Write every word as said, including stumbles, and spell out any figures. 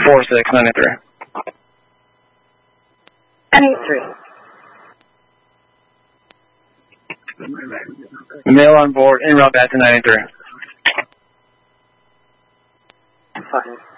four six ninety-three. ninety-three. Mail on board, en route back to ninety-three. Fine.